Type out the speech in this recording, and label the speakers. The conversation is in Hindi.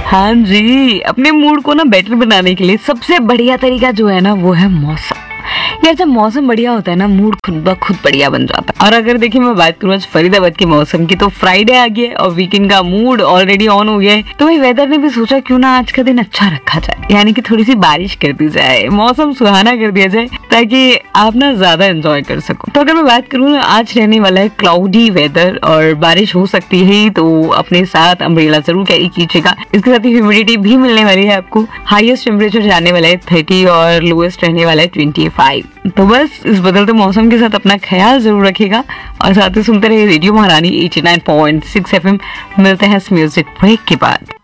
Speaker 1: हाँ जी, अपने मूड को ना बेटर बनाने के लिए सबसे बढ़िया तरीका जो है ना वो है मौसम। यार जब मौसम बढ़िया होता है ना मूड खुद ब खुद बढ़िया बन जाता है। और अगर देखिए मैं बात करूँ आज फरीदाबाद के मौसम की, तो फ्राइडे आ गया और वीकेंड का मूड ऑलरेडी ऑन हो गया है। तो भाई वेदर ने भी सोचा क्यों ना आज का दिन अच्छा रखा जाए, यानी कि थोड़ी सी बारिश कर दी जाए, मौसम सुहाना कर दिया जाए ताकि आप ना ज्यादा एंजॉय कर सको। तो अगर मैं बात करूँ ना आज रहने वाला है क्लाउडी वेदर और बारिश हो सकती है, तो अपने साथ अम्ब्रेला जरूर कैरी कीजिएगा। इसके साथ ही ह्यूमिडिटी भी मिलने वाली है आपको। हाईएस्ट टेम्परेचर जाने वाला है 30 और लोएस्ट रहने वाला है 25। तो बस इस बदलते मौसम के साथ अपना ख्याल जरूर रखिएगा और साथ ही सुनते रहिए रेडियो महारानी 89.6 FM। मिलते हैं इस म्यूजिक ब्रेक के बाद।